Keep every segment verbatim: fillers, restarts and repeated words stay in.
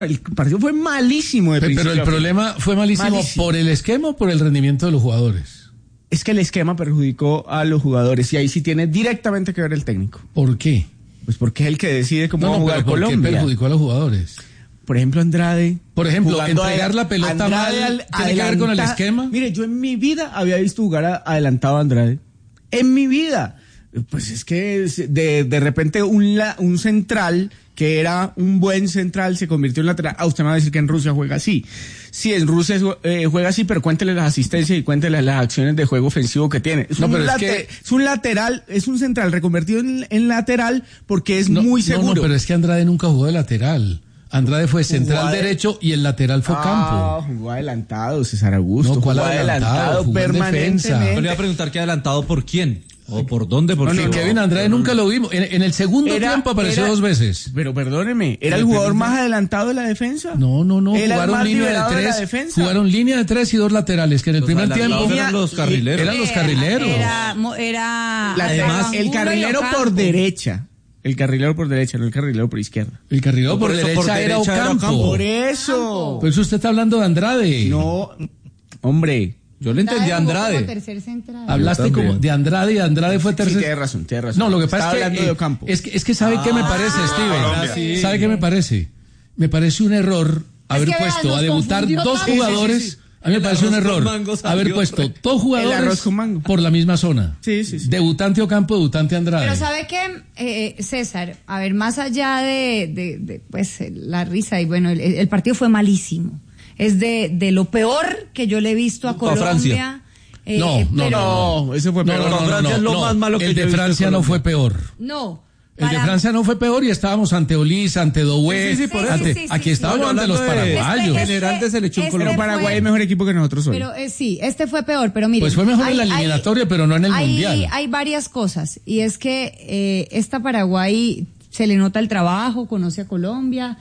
El partido fue malísimo de Pero el problema fue malísimo, malísimo por el esquema o por el rendimiento de los jugadores. Es que el esquema perjudicó a los jugadores y ahí sí tiene directamente que ver el técnico. ¿Por qué? Pues porque es el que decide cómo no, va a jugar pero ¿por Colombia. ¿Qué perjudicó a los jugadores? Por ejemplo, Andrade. Por ejemplo, entregar a, la pelota Andrade mal, al, ¿tiene que ver con el esquema? Mire, yo en mi vida había visto jugar a, adelantado a Andrade. En mi vida. Pues es que de, de repente un, la, un central que era un buen central se convirtió en lateral. Ah, usted me va a decir que en Rusia juega así. Sí, en Rusia eh, juega así, pero cuéntele las asistencias y cuéntele las acciones de juego ofensivo que tiene. Es, no, un, pero late, es, que... es un lateral, es un central reconvertido en, en lateral porque es no, muy seguro. No, no, pero es que Andrade nunca jugó de lateral. Andrade fue central jugó derecho y el lateral fue ah, campo. Jugó adelantado, César Augusto. No, ¿cuál jugó adelantado? adelantado permanentemente. Yo le iba a preguntar qué adelantado por quién. ¿O por dónde? ¿Por no, qué? No, Kevin Andrade no, nunca lo vimos. En, en el segundo era, tiempo apareció era, dos veces. Pero perdóneme, ¿era el jugador más adelantado de la defensa? No, no, no. Jugaron línea de tres. De jugaron línea de tres y dos laterales, que en el los primer tiempo eran los carrileros. Eran los carrileros. Era, era, era la, además, el carrilero por derecha. El carrilero por derecha, no el carrilero por izquierda. El carrilero por, por, derecha, por derecha era Ocampo. Ocampo. Por eso. Por eso usted está hablando de Andrade. No, hombre. Yo le entendí a Andrade. Hablaste como de Andrade y Andrade fue tercer. Sí, tiene razón, tiene razón. No, lo que pasa es que, de Ocampo. es que es que sabe ah, qué me parece, Steven. Sí, ¿sabe qué me parece? Me parece un error haber es que puesto a debutar dos jugadores. Sí, sí, sí. A mí me parece un error haber puesto dos jugadores por la misma zona. Sí, sí, sí. Debutante Ocampo, debutante Andrade. Pero ¿sabe qué, eh, César? A ver, más allá de, de, de pues la risa y bueno, el, el partido fue malísimo. Es de, de lo peor que yo le he visto a Colombia. Francia. Eh, no, no, pero... no, ese fue peor. No, no, no, Francia no, es lo no, más malo que el de Francia no fue peor. No. El de Francia no fue peor y estábamos ante Olís, ante Doué, sí, sí, sí, ante, sí, sí, aquí sí, estábamos sí, ante los paraguayos. Este, general de selección este Pero Paraguay es mejor equipo que nosotros hoy. Pero eh, sí, este fue peor, pero mire. Pues fue mejor hay, en la eliminatoria, hay, pero no en el hay, mundial. Hay varias cosas y es que eh, esta Paraguay se le nota el trabajo, conoce a Colombia,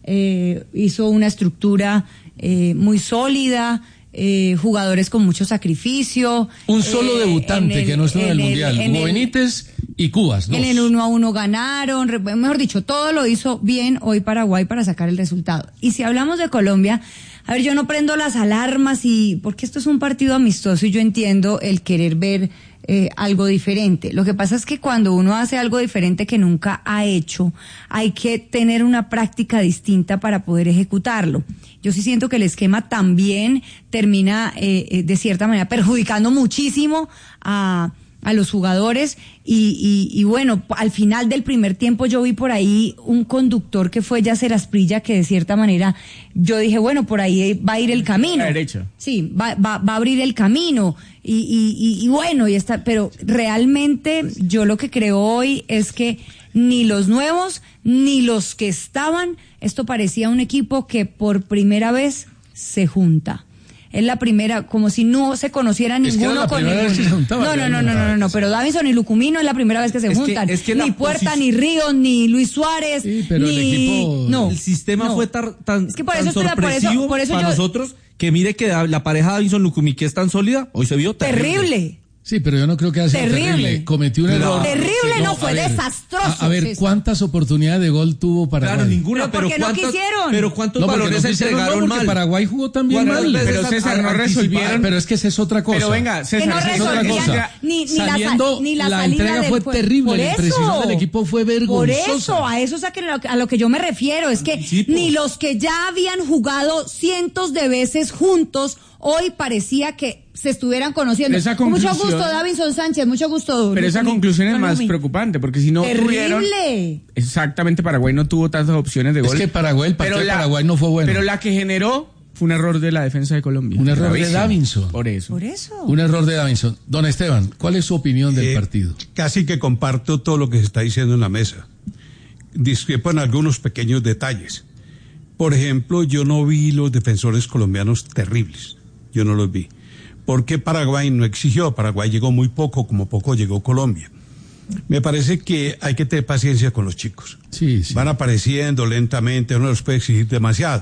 eh, hizo una estructura eh, muy sólida. Eh, jugadores con mucho sacrificio. Un solo eh, debutante el, que no estuvo en el, el Mundial. En Hugo el, Benítez y Cubas. Dos. En el uno a uno ganaron. Mejor dicho, todo lo hizo bien hoy Paraguay para sacar el resultado. Y si hablamos de Colombia, a ver, yo no prendo las alarmas y porque esto es un partido amistoso y yo entiendo el querer ver eh, algo diferente. Lo que pasa es que cuando uno hace algo diferente que nunca ha hecho, hay que tener una práctica distinta para poder ejecutarlo. Yo sí siento que el esquema también termina eh, de cierta manera perjudicando muchísimo a, a los jugadores y, y, y bueno, al final del primer tiempo yo vi por ahí un conductor que fue Yacer Asprilla que de cierta manera yo dije, bueno, por ahí va a ir el camino. A la derecha. Sí, va, va, va a abrir el camino y, y, y, y bueno, y está, pero realmente yo lo que creo hoy es que ni los nuevos ni los que estaban, esto parecía un equipo que por primera vez se junta. Es la primera, como si no se conociera ninguno es que con ninguno. Se juntaba, no, no, no, no, no, no, no, pero Davinson y Lucumino es la primera vez que se es juntan. Que, es que ni Puerta, posi- ni Ríos, ni Luis Suárez, sí, pero ni... el equipo... no, el sistema no. fue tan, tan, es que por tan eso sorpresivo por eso, por eso para yo... nosotros que mire que la pareja Davinson-Lucumí que es tan sólida, hoy se vio terrible. Terrible. Sí, pero yo no creo que haya sido terrible. terrible. Cometió un error. Terrible sí, no, no fue ver, desastroso. A, a ver, César. ¿cuántas oportunidades de gol tuvo Paraguay? Claro, ninguna, pero, pero ¿por qué no quisieron? Pero cuántos no, balones no entregaron no, mal. Paraguay jugó también mal. Pero César, no resolvieron. Pero es que esa es otra cosa. Pero venga, César, que no esa es otra cosa. Ni, ni Saliendo, la, ni la, la entrega fue del, terrible, por la impresión eso, del equipo fue vergonzosa. Por eso, a eso es a, que, a lo que yo me refiero. Es que sí, ni los que ya habían jugado cientos de veces juntos, hoy parecía que se estuvieran conociendo. Mucho gusto, Davinson Sánchez, mucho gusto. Pero esa conclusión es más preocupante, porque si no Terrible. tuvieron... Exactamente, Paraguay no tuvo tantas opciones de gol. Es que Paraguay, el partido de Paraguay no fue bueno. Pero la que generó fue un error de la defensa de Colombia. Un error de Davinson. Por eso. Por eso. Un error de Davinson. Don Esteban, ¿cuál es su opinión del eh, partido? Casi que comparto todo lo que se está diciendo en la mesa. Discrepo en algunos pequeños detalles. Por ejemplo, yo no vi los defensores colombianos terribles. Yo no los vi. Porque Paraguay no exigió, Paraguay llegó muy poco, como poco llegó Colombia. Me parece que hay que tener paciencia con los chicos. Sí, sí. Van apareciendo lentamente, uno los puede exigir demasiado.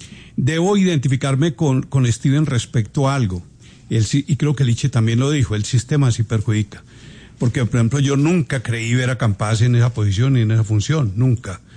Debo identificarme con, con Steven respecto a algo, el, y creo que Liche también lo dijo, el sistema sí perjudica. Porque, por ejemplo, yo nunca creí ver a Campas en esa posición y en esa función, nunca.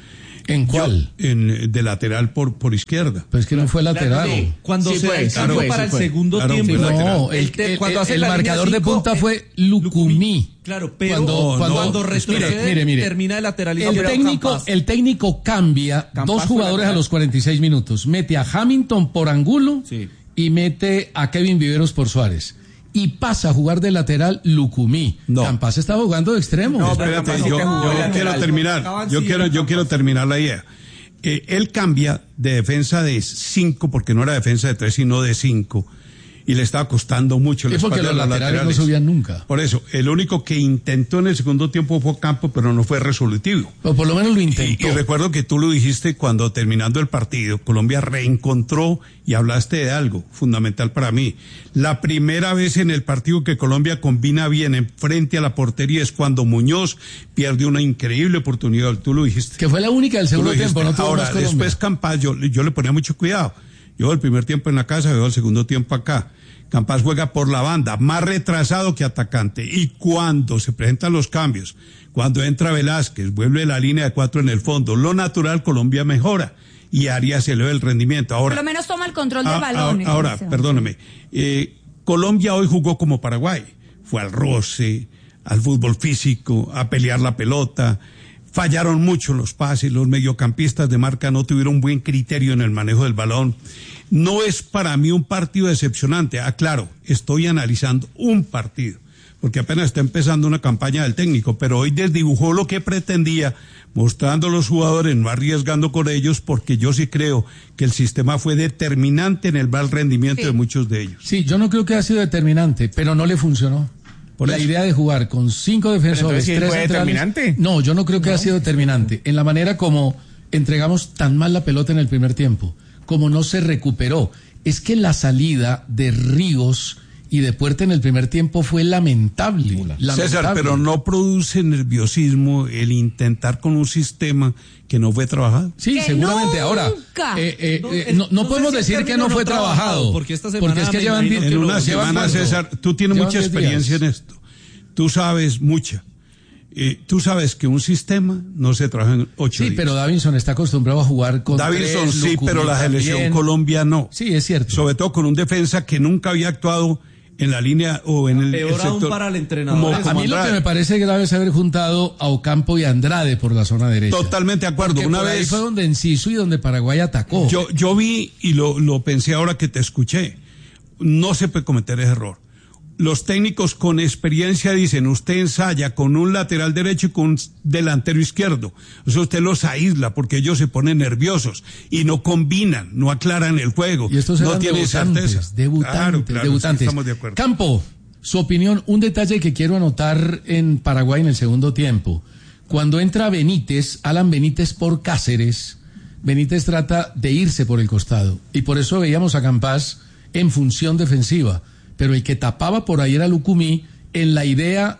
¿En cuál? Yo, en, de lateral por, por izquierda. Pues es que no fue lateral. Claro, cuando sí se fue, el claro, cambio sí para fue. el segundo Claro, tiempo. No, el, el, el, cuando el, hace el la marcador línea de cinco, punta eh, fue Lucumí. Claro, pero Cuando- cuando, cuando- retrocede, mire, mire, mire. termina de lateral El izquierdo técnico, Campas. el técnico cambia Campas dos fue jugadores lateral. a los cuarenta y seis minutos. Mete a Hamilton por Angulo Sí. y mete a Kevin Viveros por Suárez. Y pasa a jugar de lateral Lucumí. No. Campas estaba jugando de extremo. No, pero espérate, Campas yo, sí te jugó yo de lateral. quiero terminar. Acaban Yo sí, quiero, yo Campas. quiero terminar la idea. Eh, él cambia de defensa de cinco, porque no era defensa de tres, sino de cinco. Y le estaba costando mucho. Es la porque espalda los de laterales no subían nunca. Por eso, el único que intentó en el segundo tiempo fue Campo, pero no fue resolutivo. O por lo menos lo Y, intentó. y recuerdo que tú lo dijiste cuando terminando el partido, Colombia reencontró y hablaste de algo fundamental para mí. La primera vez en el partido que Colombia combina bien en frente a la portería es cuando Muñoz pierde una increíble oportunidad. Tú lo dijiste. Que fue la única del Tú lo segundo dijiste. tiempo. No tuvo Ahora, más Colombia. después Campas, yo, yo le ponía mucho cuidado. Yo el primer tiempo en la casa, veo el segundo tiempo acá. Campas juega por la banda, más retrasado que atacante. Y cuando se presentan los cambios, cuando entra Velázquez, vuelve la línea de cuatro en el fondo, lo natural, Colombia mejora. Y Arias eleva el rendimiento. Ahora, Por lo menos toma el control del ah, balón. ah, Ahora, perdóname. Eh, Colombia hoy jugó como Paraguay. Fue al roce, al fútbol físico, a pelear la pelota. Fallaron mucho los pases, los mediocampistas de marca no tuvieron buen criterio en el manejo del balón. No es para mí un partido decepcionante. Aclaro, estoy analizando un partido, porque apenas está empezando una campaña del técnico, pero hoy desdibujó lo que pretendía, mostrando a los jugadores, no arriesgando con ellos, porque yo sí creo que el sistema fue determinante en el mal rendimiento Sí. de muchos de ellos. Sí, yo no creo que haya sido determinante, pero no le funcionó. Por la eso. idea de jugar con cinco defensores, ¿sí tres fue centrales. determinante? No, yo no creo que haya sido determinante. En la manera como entregamos tan mal la pelota en el primer tiempo, como no se recuperó. Es que la salida de Ríos y de Puerta en el primer tiempo fue lamentable. lamentable. César, pero no produce nerviosismo el intentar con un sistema que no fue trabajado. Sí, ¡Que seguramente. nunca! Ahora, eh, eh, No, eh, el- no, no no podemos sé si el decir que no término fue no trabajado, trabajado. porque esta semana es que me llevan imagino di- que En lo- una llevan semana, cuánto? César, tú tienes Llevan mucha diez experiencia días. en esto. Tú sabes mucha. Eh, tú sabes que un sistema no se trabaja en ocho Sí, días. pero Davinson está acostumbrado a jugar con Davinson tres, sí, Lucumí pero la selección también. Colombia no. Sí, es cierto. Sobre todo con un defensa que nunca había actuado en la línea o en el, Peor el sector. aún para el entrenador. como- A como A mí lo que Andrade. me parece grave es haber juntado a Ocampo y a Andrade por la zona derecha. Totalmente de acuerdo. Porque Una por ahí vez fue donde Enciso y donde Paraguay atacó. yo, yo vi y lo, lo pensé ahora que te escuché. No se puede cometer ese error. Los técnicos con experiencia dicen, usted ensaya con un lateral derecho y con un delantero izquierdo. O sea, usted los aísla porque ellos se ponen nerviosos y no combinan, no aclaran el juego. Y estos no eran tienen debutantes, certeza. debutantes, Claro, claro, sí, debutantes. estamos de acuerdo. Campo, su opinión, un detalle que quiero anotar en Paraguay en el segundo tiempo. Cuando entra Benítez, Alan Benítez por Cáceres, Benítez trata de irse por el costado. Y por eso veíamos a Campas en función defensiva. Pero el que tapaba por ahí era Lucumí, en la idea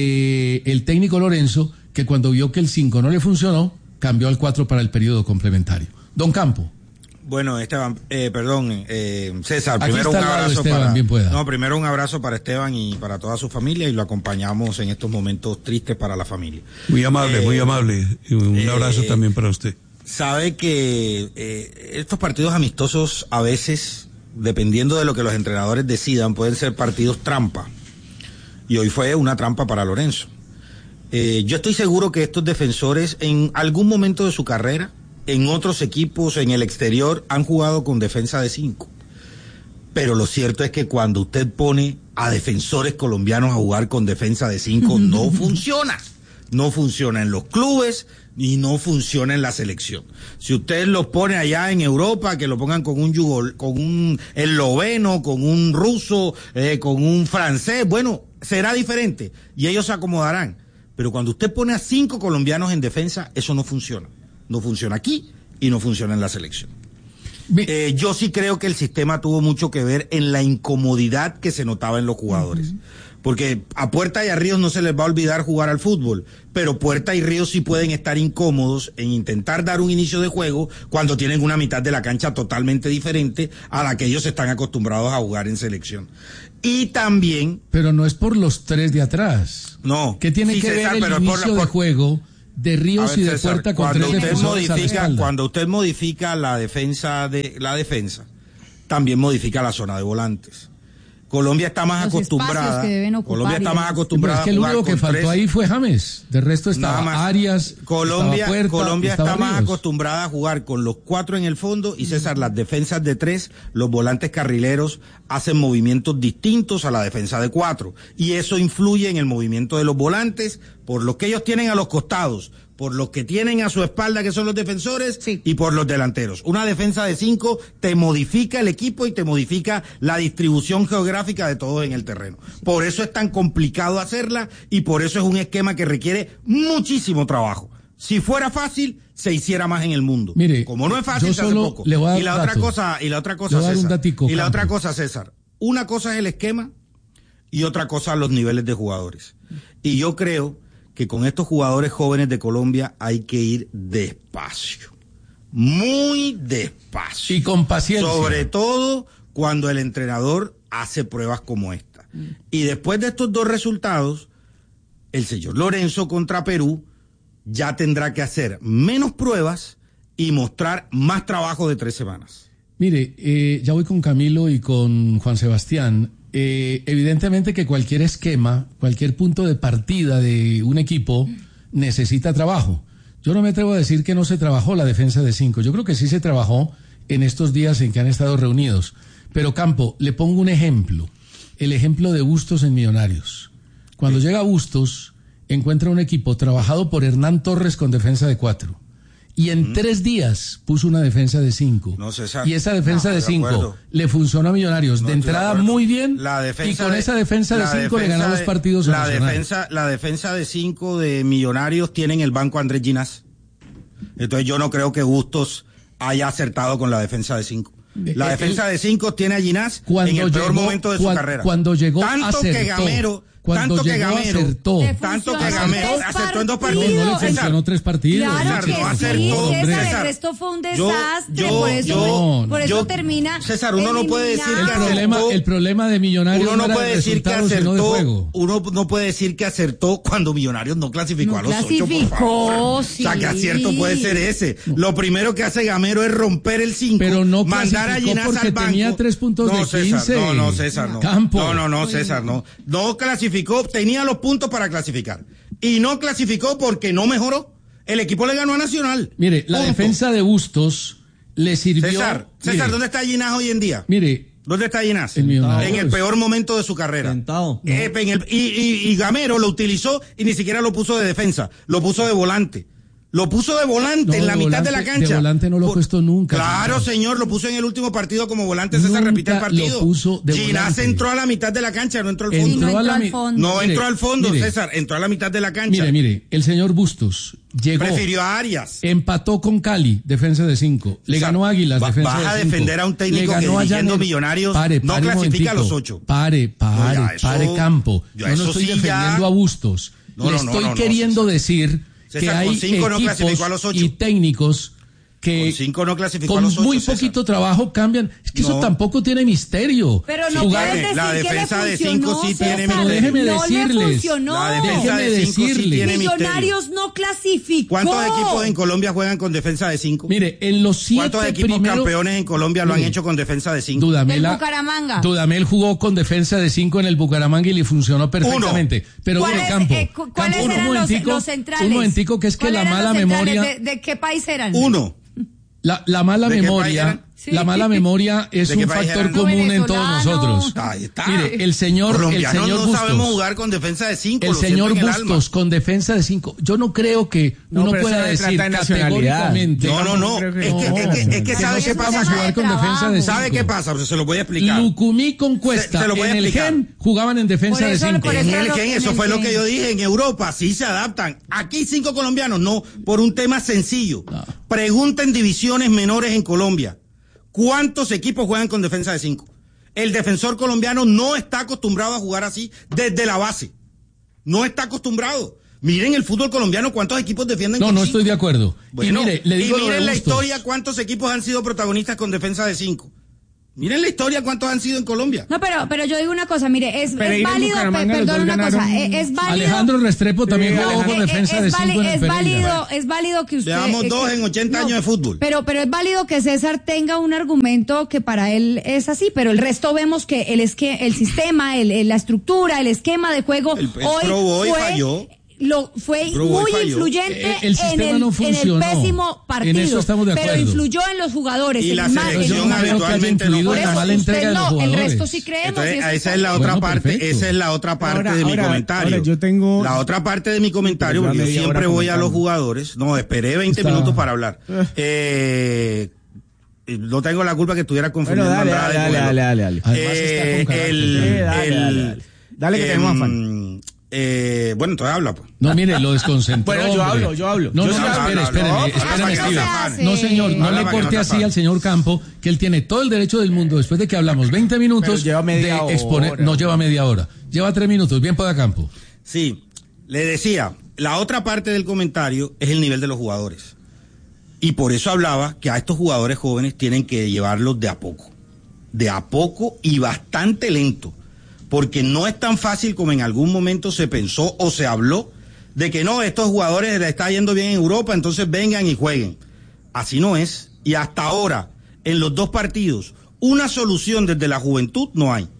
de el técnico Lorenzo, que cuando vio que el cinco no le funcionó, cambió al cuatro para el periodo complementario. Don Campo. Bueno, Esteban, eh, perdón, eh, César, Aquí primero un está al lado abrazo Esteban, para bien pueda. No, primero un abrazo para Esteban y para toda su familia y lo acompañamos en estos momentos tristes para la familia. Muy amable, Eh, muy amable. Y un eh, abrazo también para usted. Sabe que eh, estos partidos amistosos a veces, dependiendo de lo que los entrenadores decidan, pueden ser partidos trampa. Y hoy fue una trampa para Lorenzo. Eh, yo estoy seguro que estos defensores en algún momento de su carrera, en otros equipos, en el exterior, han jugado con defensa de cinco. Pero lo cierto es que cuando usted pone a defensores colombianos a jugar con defensa de cinco, no funciona. No funciona en los clubes y no funciona en la selección. Si usted los pone allá en Europa, que lo pongan con un yugo, con un esloveno, con un ruso, eh, con un francés, bueno, será diferente y ellos se acomodarán. Pero cuando usted pone a cinco colombianos en defensa, eso no funciona. No funciona aquí y no funciona en la selección. Eh, yo sí creo que el sistema tuvo mucho que ver en la incomodidad que se notaba en los jugadores. Uh-huh. Porque a Puerta y a Ríos no se les va a olvidar jugar al fútbol, pero Puerta y Ríos sí pueden estar incómodos en intentar dar un inicio de juego cuando tienen una mitad de la cancha totalmente diferente a la que ellos están acostumbrados a jugar en selección. Y también... Pero no es por los tres de atrás. No. ¿Qué tiene sí, que César, ver el pero inicio por la, por... de juego de Ríos ver, y de César, Puerta con tres defensores modifica, a la espalda. Cuando usted modifica la defensa de la defensa, también modifica la zona de volantes. Colombia está más Los acostumbrada. Colombia está más Pero acostumbrada. es que el único que faltó tres. ahí fue James. De resto estaba Arias. Colombia, estaba Puerta, Colombia estaba está más Ríos. acostumbrada a jugar con los cuatro en el fondo y César, las defensas de tres, los volantes carrileros hacen movimientos distintos a la defensa de cuatro. Y eso influye en el movimiento de los volantes por lo que ellos tienen a los costados, por los que tienen a su espalda, que son los defensores, sí. y por los delanteros. Una defensa de cinco te modifica el equipo y te modifica la distribución geográfica de todos en el terreno. Por eso es tan complicado hacerla y por eso es un esquema que requiere muchísimo trabajo. Si fuera fácil, se hiciera más en el mundo. Mire, como no es fácil, se hace poco. Le voy a dar y la un otra dato. cosa, y la otra cosa, Le voy a dar un César. datico, y la Campo. otra cosa, César. Una cosa es el esquema y otra cosa los niveles de jugadores. Y yo creo que con estos jugadores jóvenes de Colombia hay que ir despacio, muy despacio. Y con paciencia. Sobre todo cuando el entrenador hace pruebas como esta. Mm. Y después de estos dos resultados, el señor Lorenzo contra Perú ya tendrá que hacer menos pruebas y mostrar más trabajo de tres semanas. Mire, eh, ya voy con Camilo y con Juan Sebastián. Eh, evidentemente que cualquier esquema, cualquier punto de partida de un equipo necesita trabajo. Yo no me atrevo a decir que no se trabajó la defensa de cinco. Yo creo que sí se trabajó en estos días en que han estado reunidos. Pero Campo, le pongo un ejemplo. El ejemplo de Bustos en Millonarios. Cuando sí. llega Bustos, encuentra un equipo trabajado por Hernán Torres con defensa de cuatro. Y en mm. tres días puso una defensa de cinco. No, César, y esa defensa no, de cinco le funcionó a Millonarios no, de entrada de muy bien. La defensa y con de, esa defensa de cinco defensa le ganó de, los partidos. La defensa, la defensa de cinco de Millonarios tiene en el banco a Andrés Ginás. Entonces yo no creo que Bustos haya acertado con la defensa de cinco. La eh, defensa el, de cinco tiene a Ginás en el peor llegó, momento de cuando, su carrera. Cuando llegó tanto acertó. que Gamero Cuando tanto que llegó, Gamero acertó. Tanto que Gamero acertó en dos partidos. No, no le funcionó tres partidos. Claro que no sí, acertó, César, César. el resto fue un Yo- desastre. yo- por eso, yo- por eso yo- termina. César, uno no puede decir El que eliminado. problema, acertó. el problema de Millonarios Uno no era puede de decir que resultados, sino de acertó. juego. Uno no puede decir que acertó cuando Millonarios no clasificó No a los ocho, por clasificó, favor. sí. O sea, que acierto puede ser ese. Lo primero que hace Gamero es romper el cinco, Pero no mandar a clasificó Ginás porque al banco. tenía tres puntos no, de César, quince. no, no, César, no. Campo. No, no, no, César, no. No clasificó, tenía los puntos para clasificar. Y no clasificó porque no mejoró. El equipo le ganó a Nacional. Mire, la Punto. defensa de Bustos le sirvió. César, César, mire, ¿dónde está Ginás hoy en día? Mire, ¿Dónde está Ginás? En Millonarios. En el peor momento de su carrera. Sentado. Eh, en el- y, y- y Gamero lo utilizó y ni siquiera lo puso de defensa, lo puso de volante. Lo puso de volante No, en la de mitad de volante- la cancha. de volante no lo ha puesto nunca, Claro, señor. señor, lo puso en el último partido como volante. César, Nunca repite el partido. lo puso de Ginás volante. entró a la mitad de la cancha, no entró al fondo. entró, no a la entró mi- al fondo. No Mire, entró al fondo, mire, César, entró a la mitad de la cancha. Mire, mire, el señor Bustos llegó, Prefirió a Arias. empató con Cali, defensa de cinco, le César, ganó a Águilas, va- defensa vas de a cinco. defender a un técnico Le ganó que a dirigiendo Llaner- Millonarios pare, no pare un clasifica a los momentico. ocho. Pare, pare, No, ya, eso- pare Campo. ya, Yo no eso estoy sí, ya- defendiendo a Bustos. No, Le no, no, estoy no, no, queriendo César. decir que César, hay con cinco no clasificó equipos a los ocho. y técnicos que Con cinco no clasificó a con los ocho, muy César. poquito trabajo cambian. Es que eso No. tampoco tiene misterio. Pero no Jugar- puedes decir la que defensa le de funcionó, cinco sí tiene César. Pero déjeme no decirles, le funcionó. La defensa Déjeme de cinco sí decirles. tiene misterio. Millonarios no clasificó. ¿Cuántos equipos en Colombia juegan con defensa de cinco? Mire, en los siete ¿Cuántos equipos primeros... campeones en Colombia lo han Mire, hecho con defensa de cinco? Dudamel, Del Bucaramanga. Dudamel jugó con defensa de cinco en el Bucaramanga y le funcionó perfectamente. Pero ¿Cuál mire, es, Campo, eh, cu- ¿cuáles Campo, un eran los, momentico, los centrales? un momentico que es que ¿Cuáles la eran mala los centrales? memoria, ¿De, de qué país eran? Uno. la, la mala ¿De qué país memoria, eran? Sí. la mala memoria es ¿De qué un país factor eran? común en todos Venezolanos. nosotros. Ahí está. Mire, el señor, el Colombianos señor no sabemos Bustos, jugar con defensa de cinco. el lo siento señor en el alma. Bustos con defensa de cinco. Yo no creo que No, uno pero pueda eso se decir trata de nacionalidad. categóricamente. No, no, no. creo que Es que, no. es que, es que Que ¿sabe no qué vamos a pasa? jugar con defensa de ¿Sabe cinco. qué pasa? Se lo voy a explicar. Lucumí con Cuesta Se- se lo voy a en el explicar. Gen jugaban en defensa Por de eso- cinco. por En eso el lo- Gen, en eso el fue lo Gen. que yo dije. En Europa sí se adaptan. Aquí cinco colombianos, no. Por un tema sencillo. No. Pregunta en divisiones menores en Colombia. ¿Cuántos equipos juegan con defensa de cinco? El defensor colombiano no está acostumbrado a jugar así desde la base. No está acostumbrado. Miren el fútbol colombiano, cuántos equipos defienden No, con no cinco. estoy de acuerdo. Bueno, y mire, le digo y lo de miren la Bustos. historia, cuántos equipos han sido protagonistas con defensa de cinco. Miren la historia, cuántos han sido en Colombia. No, pero pero yo digo una cosa, mire, es, es válido, pe, perdón una cosa, es, es válido. Alejandro Restrepo también jugó no, por defensa es, de es, cinco en el es Pereira. válido, es válido que usted... Llevamos eh, dos que, en ochenta no, años de fútbol. Pero pero es válido que César tenga un argumento que para él es así, pero el resto vemos que el esque, el sistema, el, el, la estructura, el esquema de juego el, el hoy probó y fue... falló. Lo fue Probó muy influyente el, el en, el, no en el pésimo partido, en eso estamos de acuerdo. pero influyó en los jugadores. Y la mal, selección no habitualmente no. no. En la mala entrega de los no, jugadores. el resto sí creemos. Entonces, y esa es la otra bueno, parte, perfecto. esa es la otra parte ahora, de mi ahora, comentario. Ahora yo tengo... La otra parte de mi comentario, porque yo siempre voy a los jugadores. No, esperé veinte Está... minutos para hablar. Eh, no tengo la culpa que estuviera confundiendo bueno, dale, Andrade. dale, dale, dale, dale, dale. Eh, el, dale, dale, el, dale, dale. Dale que eh, tenemos afán. Eh, bueno, entonces habla, pues. No, mire, lo desconcentró. Bueno, yo hombre. hablo, yo hablo. No, Yo no, sí no, hablo. espere, espéreme, No, espéreme, no, Steven. hace. No, señor, no Habla le para que corte no así tapan. al señor Campo, que él tiene todo el derecho del mundo, después de que hablamos veinte minutos, Pero lleva media de hora. exponer. No lleva media hora, lleva tres minutos. Bien pueda Campo. Sí, le decía, la otra parte del comentario es el nivel de los jugadores. Y por eso hablaba que a estos jugadores jóvenes tienen que llevarlos de a poco. De a poco y bastante lento. Porque no es tan fácil como en algún momento se pensó o se habló de que no, estos jugadores les está yendo bien en Europa, entonces vengan y jueguen. Así no es. Y hasta ahora, en los dos partidos, una solución desde la juventud no hay.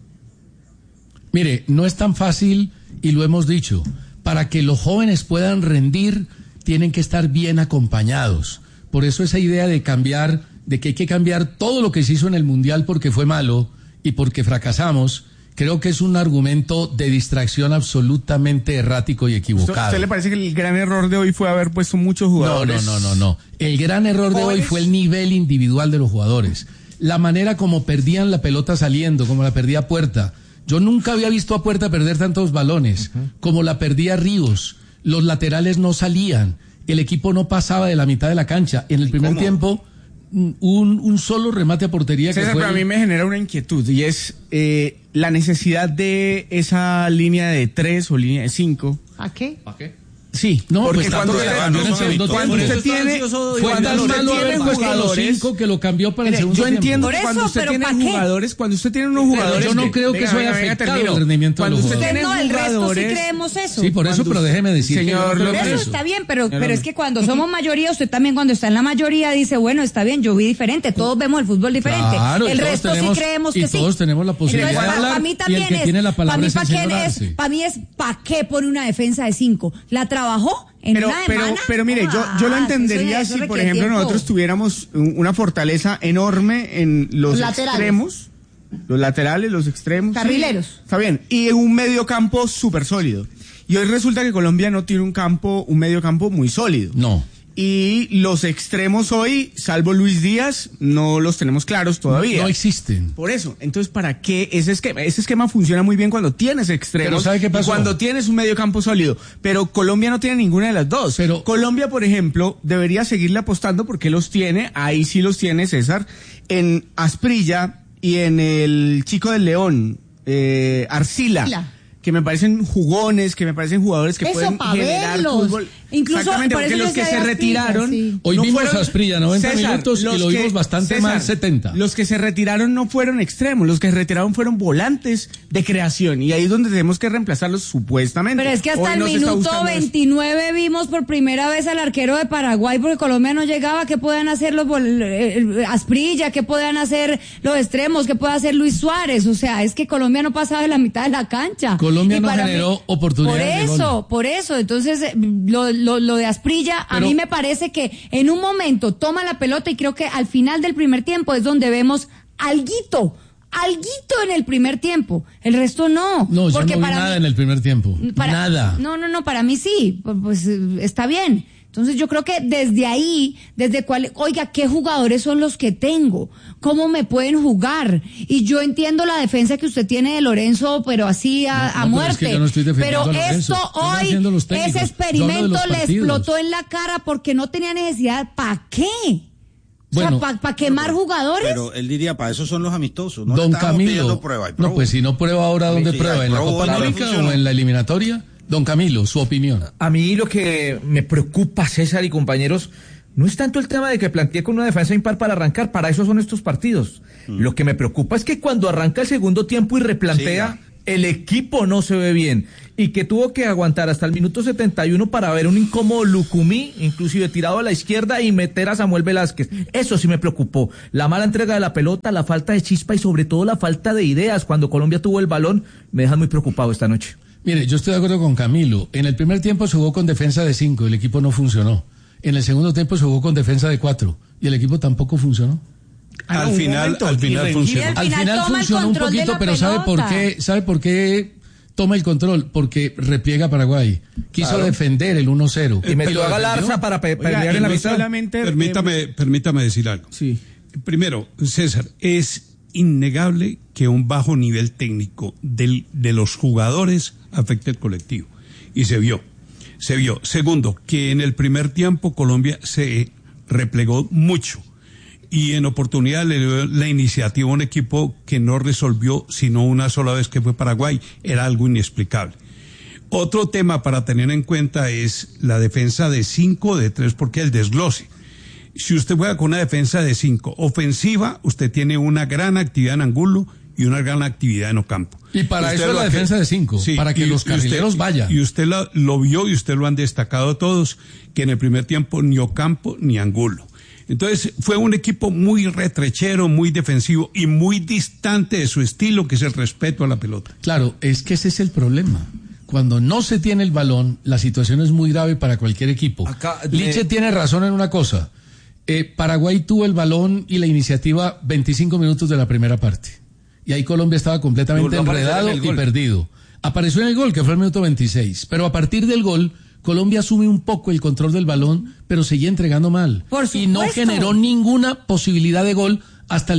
Mire, no es tan fácil y lo hemos dicho. Para que los jóvenes puedan rendir, tienen que estar bien acompañados. Por eso esa idea de cambiar, de que hay que cambiar todo lo que se hizo en el Mundial porque fue malo y porque fracasamos, creo que es un argumento de distracción absolutamente errático y equivocado. ¿A usted le parece que el gran error de hoy fue haber puesto muchos jugadores? No, no, no, no, no. El gran error de hoy fue el nivel individual de los jugadores. La manera como perdían la pelota saliendo, como la perdía Puerta. Yo nunca había visto a Puerta perder tantos balones, uh-huh. como la perdía Ríos. Los laterales no salían. El equipo no pasaba de la mitad de la cancha. En el primer ¿Cómo? tiempo, un, un solo remate a portería. César, que fue pero a el... mí me genera una inquietud y es eh, la necesidad de esa línea de tres o línea de cinco. ¿A qué? ¿A qué? Sí, no, porque pues cuando usted, cuando, no, cuando, cuando usted tiene fue tan malo haber puesto los cinco que lo cambió para el segundo yo entiendo tiempo. que cuando usted tiene jugadores, cuando usted tiene unos jugadores, yo no creo que eso haya afectado el rendimiento cuando de los usted jugadores. tiene no, el jugadores, resto sí creemos eso. Sí, por eso, pero déjeme decir, señor, que yo no eso, eso está bien, pero pero es que cuando somos mayoría, usted también cuando está en la mayoría dice, bueno, está bien, yo vi diferente, todos vemos el fútbol diferente. Claro, el resto tenemos, sí creemos que y sí. todos tenemos la posibilidad Entonces, de hablar, para mí también y el que es, tiene la palabra para mí, es el ¿para señor qué es? Arce. Para mí es, ¿para qué pone una defensa de cinco? ¿La trabajó? ¿En pero, una pero, semana? pero mire, yo, yo lo Ah, entendería eso- eso si, por requiere ejemplo, tiempo. nosotros tuviéramos un- una fortaleza enorme en los Laterales. extremos, los laterales, los extremos. Carrileros. Sí, está bien. Y en un medio campo súper sólido. Y hoy resulta que Colombia no tiene un campo, un medio campo muy sólido. No. Y los extremos hoy, salvo Luis Díaz, no los tenemos claros todavía. No existen. Por eso, entonces, ¿para qué ese esquema? Ese esquema funciona muy bien cuando tienes extremos. Pero ¿sabe qué pasó? Y cuando tienes un medio campo sólido. Pero Colombia no tiene ninguna de las dos. Pero Colombia, por ejemplo, debería seguirle apostando porque los tiene, ahí sí los tiene César, en Asprilla y en el Chico del León, eh, Arcila. Arcila. Que me parecen jugones, que me parecen jugadores que Eso, pueden pa' generar verlos. fútbol. Incluso, Exactamente, por eso porque yo los que decía se de Asprilla, retiraron. sí. Hoy no vimos fueron- a Asprilla noventa César, minutos y los lo que- vimos bastante César, mal setenta. Los que se retiraron no fueron extremos, los que se retiraron fueron volantes de creación. Y ahí es donde tenemos que reemplazarlos supuestamente. Pero es que hasta Hoy el no se está minuto buscando eso. veintinueve vimos por primera vez al arquero de Paraguay porque Colombia no llegaba. ¿Qué pueden hacer los vol- eh, Asprilla? ¿Qué pueden hacer los extremos? ¿Qué puede hacer Luis Suárez? O sea, es que Colombia no pasaba de la mitad de la cancha. Colombia Y no para generó mí- oportunidades de Por eso, gol. por eso. Entonces, eh, lo, lo, lo de Asprilla, a Pero- mí me parece que en un momento toma la pelota y creo que al final del primer tiempo es donde vemos alguito. Alguito en el primer tiempo, el resto no. No, yo porque no vi para nada mí- en el primer tiempo. para- Nada. No, no, no, para mí sí, pues, pues eh, está bien. Entonces yo creo que desde ahí, desde cuál, oiga, ¿qué jugadores son los que tengo? ¿Cómo me pueden jugar? Y yo entiendo la defensa que usted tiene de Lorenzo, pero así a, No, no, a pero muerte. es que yo no estoy defendiendo pero a Lorenzo. esto Estoy hoy, defendiendo a los técnicos. ese Yo hablo de experimento los le partidos. explotó en la cara porque no tenía necesidad. ¿Para qué? Bueno, o sea, ¿para quemar jugadores? Pero él diría, para eso son los amistosos. No Don le estamos Camilo. pidiendo prueba, hay No, prueba. pues si no prueba ahora, ¿dónde Sí, prueba? hay ¿En la prueba, Copa no le América funcionó. o en la eliminatoria? Don Camilo, su opinión. A mí lo que me preocupa, César y compañeros, No es tanto el tema de que plantee con una defensa impar para arrancar, para eso son estos partidos. Mm. Lo que me preocupa es que cuando arranca el segundo tiempo y replantea, sí, el equipo no se ve bien. Y que tuvo que aguantar hasta el minuto setenta y uno para ver un incómodo Lucumí, inclusive tirado a la izquierda, y meter a Samuel Velázquez. Eso sí me preocupó. La mala entrega de la pelota, la falta de chispa y sobre todo la falta de ideas cuando Colombia tuvo el balón, me dejan muy preocupado esta noche. Mire, yo estoy de acuerdo con Camilo. En el primer tiempo se jugó con defensa de cinco, el equipo no funcionó. En el segundo tiempo se jugó con defensa de cuatro y el equipo tampoco funcionó. Al final, momento, al final funcionó. Al final, al final funcionó un poquito, pero ¿sabe por qué? ¿Sabe por qué toma el control? Porque repliega Paraguay. Quiso claro. defender el uno cero. Y metió a Galarza para pe Oiga, pelear en la mitad. Permítame, eh, permítame decir algo. Sí. Primero, César, es innegable que un bajo nivel técnico del, de los jugadores afecte el colectivo. Y se vio. Se vio. Segundo, que en el primer tiempo Colombia se replegó mucho y en oportunidad le dio la iniciativa a un equipo que no resolvió sino una sola vez, que fue Paraguay. Era algo inexplicable. Otro tema para tener en cuenta es la defensa de cinco, de tres, porque el desglose. Si usted juega con una defensa de cinco ofensiva, usted tiene una gran actividad en Angulo y una gran actividad en Ocampo. Y para usted eso es la defensa que, de cinco, sí, para que y, los carrileros y usted, vayan. Y usted lo, lo vio y usted lo han destacado todos, que en el primer tiempo ni Ocampo ni Angulo. Entonces fue un equipo muy retrechero, muy defensivo y muy distante de su estilo, que es el respeto a la pelota. Claro, es que ese es el problema. Cuando no se tiene el balón, la situación es muy grave para cualquier equipo. Acá, Liche eh... tiene razón en una cosa. Eh, Paraguay tuvo el balón y la iniciativa veinticinco minutos de la primera parte. Y ahí Colombia estaba completamente enredado y perdido. Apareció en el gol, que fue el minuto veintiséis. Pero a partir del gol, Colombia asume un poco el control del balón, pero seguía entregando mal. Por supuesto. Y no generó ninguna posibilidad de gol hasta el